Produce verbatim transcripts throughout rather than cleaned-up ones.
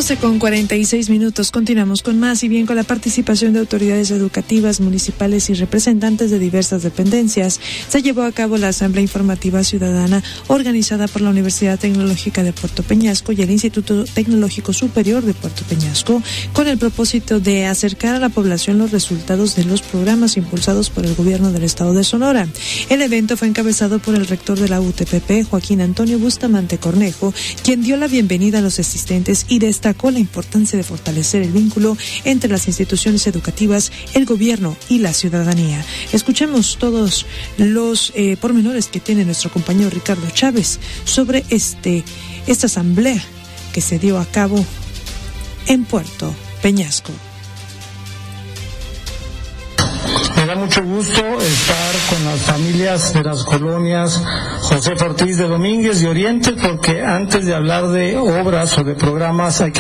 doce con cuarenta y seis minutos. Continuamos con más y bien con la participación de autoridades educativas, municipales y representantes de diversas dependencias. Se llevó a cabo la Asamblea Informativa Ciudadana organizada por la Universidad Tecnológica de Puerto Peñasco y el Instituto Tecnológico Superior de Puerto Peñasco con el propósito de acercar a la población los resultados de los programas impulsados por el gobierno del estado de Sonora. El evento fue encabezado por el rector de la U T P P, Joaquín Antonio Bustamante Cornejo, quien dio la bienvenida a los asistentes y destacó la importancia de fortalecer el vínculo entre las instituciones educativas, el gobierno y la ciudadanía. Escuchemos todos los eh, pormenores que tiene nuestro compañero Ricardo Chávez sobre este esta asamblea que se dio a cabo en Puerto Peñasco. Me da mucho gusto estar con las familias de las colonias José Ortiz de Domínguez y Oriente, porque antes de hablar de obras o de programas hay que...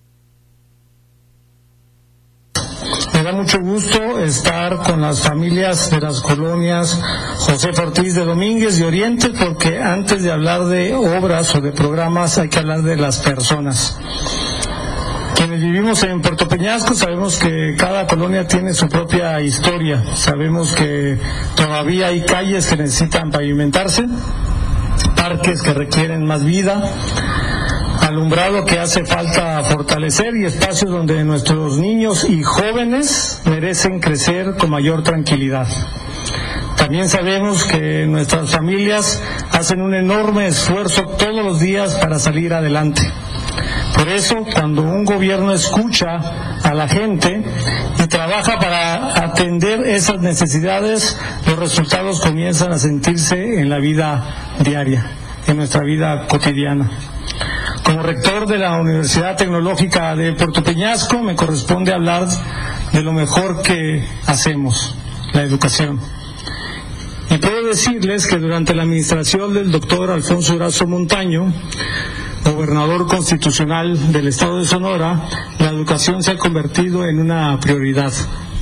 Me da mucho gusto estar con las familias de las colonias José Ortiz de Domínguez y Oriente, porque antes de hablar de obras o de programas hay que hablar de las personas. Quienes vivimos en Puerto Peñasco sabemos que cada colonia tiene su propia historia. Sabemos que todavía hay calles que necesitan pavimentarse, parques que requieren más vida, alumbrado que hace falta fortalecer y espacios donde nuestros niños y jóvenes merecen crecer con mayor tranquilidad. También sabemos que nuestras familias hacen un enorme esfuerzo todos los días para salir adelante. Por eso, cuando un gobierno escucha a la gente y trabaja para atender esas necesidades, los resultados comienzan a sentirse en la vida diaria, en nuestra vida cotidiana. Como rector de la Universidad Tecnológica de Puerto Peñasco, me corresponde hablar de lo mejor que hacemos, la educación. Y puedo decirles que durante la administración del doctor Alfonso Durazo Montaño, gobernador constitucional del estado de Sonora, la educación se ha convertido en una prioridad.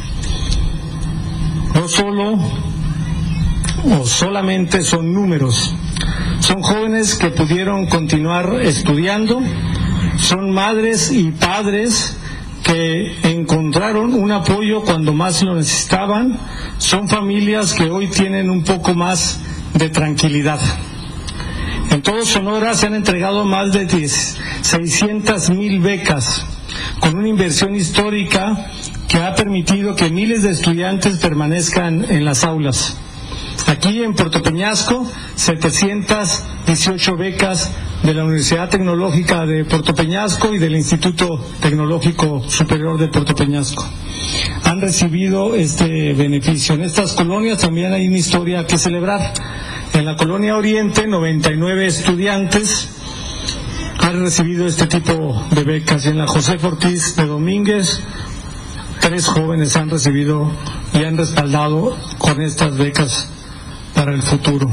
No solo o solamente son números, son jóvenes que pudieron continuar estudiando, son madres y padres que encontraron un apoyo cuando más lo necesitaban, son familias que hoy tienen un poco más de tranquilidad. En todo Sonora se han entregado más de seiscientas mil becas, con una inversión histórica que ha permitido que miles de estudiantes permanezcan en las aulas. Aquí en Puerto Peñasco, setecientas dieciocho becas de la Universidad Tecnológica de Puerto Peñasco y del Instituto Tecnológico Superior de Puerto Peñasco han recibido este beneficio. En estas colonias también hay una historia que celebrar. En la colonia Oriente, noventa y nueve estudiantes han recibido este tipo de becas. Y en la José Ortiz de Domínguez, tres jóvenes han recibido y han respaldado con estas becas para el futuro.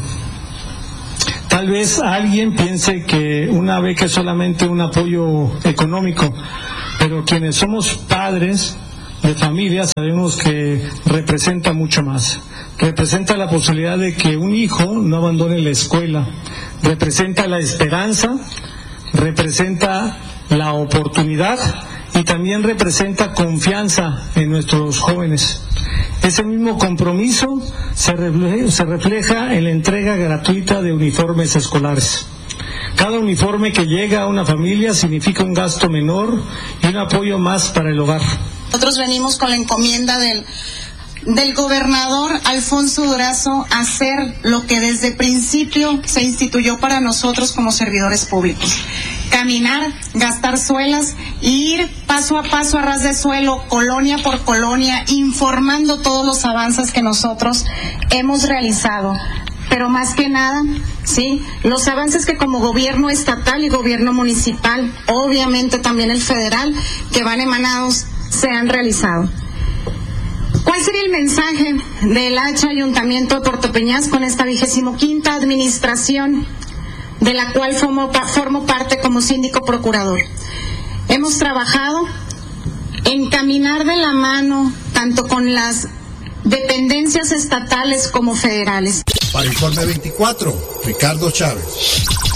Tal vez alguien piense que una beca es solamente un apoyo económico, pero quienes somos padres de familia sabemos que representa mucho más. Representa la posibilidad de que un hijo no abandone la escuela, representa la esperanza, representa la oportunidad y también representa confianza en nuestros jóvenes. Ese mismo compromiso se refleja, se refleja en la entrega gratuita de uniformes escolares. Cada uniforme que llega a una familia significa un gasto menor y un apoyo más para el hogar. Nosotros venimos con la encomienda del del gobernador Alfonso Durazo a hacer lo que desde el principio se instituyó para nosotros como servidores públicos. Caminar, gastar suelas e ir paso a paso a ras de suelo, colonia por colonia, informando todos los avances que nosotros hemos realizado. Pero más que nada, sí, los avances que como gobierno estatal y gobierno municipal, obviamente también el federal, que van emanados, se han realizado. ¿Cuál sería el mensaje del H Ayuntamiento de Puerto Peñasco en esta vigésimo quinta administración, de la cual formo, formo parte como síndico procurador? Hemos trabajado en caminar de la mano tanto con las dependencias estatales como federales. Para Informe veinticuatro, Ricardo Chávez.